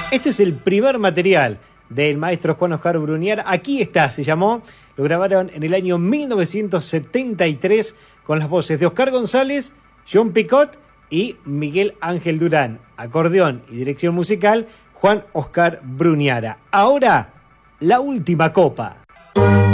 Este es el primer material del maestro Juan Oscar Bruniara. Aquí está, se llamó. Lo grabaron en el año 1973 con las voces de Oscar González, John Picot y Miguel Ángel Durán. Acordeón y dirección musical, Juan Oscar Bruniara. Ahora, la última copa.